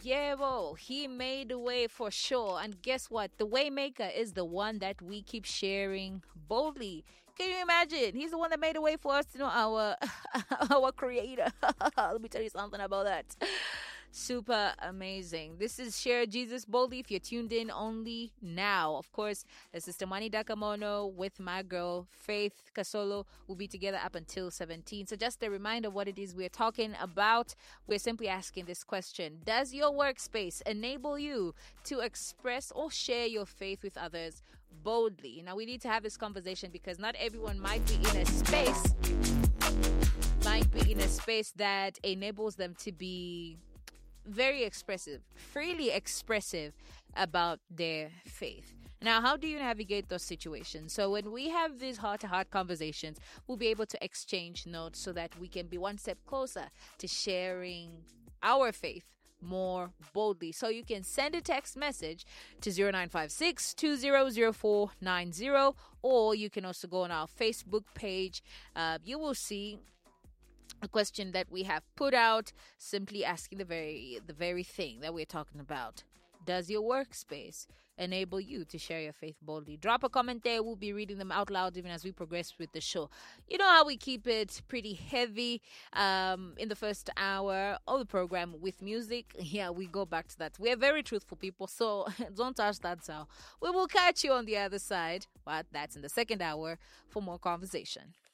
Yebo, he made a way for sure. And guess what? The waymaker is the one that we keep sharing boldly. Can you imagine? He's the one that made a way for us to know our our creator. Let me tell you something about that. Super amazing. This is Share Jesus Boldly. If you're tuned in only now, of course, this is Tamani Dakamono with my girl Faith Kasolo. We'll be together up until 17. So just a reminder what it is we're talking about. We're simply asking this question: does your workspace enable you to express or share your faith with others boldly? Now we need to have this conversation because not everyone might be in a space that enables them to be very expressive, freely expressive about their faith. Now, how do you navigate those situations? So when we have these heart-to-heart conversations, we'll be able to exchange notes so that we can be one step closer to sharing our faith more boldly. So you can send a text message to 0956-200490, or you can also go on our Facebook page. You will see a question that we have put out, simply asking the very thing that we're talking about. Does your workspace enable you to share your faith boldly? Drop a comment there. We'll be reading them out loud even as we progress with the show. You know how we keep it pretty heavy in the first hour of the program with music? Yeah, we go back to that. We're very truthful people, so don't touch that sound. We will catch you on the other side, but that's in the second hour for more conversation.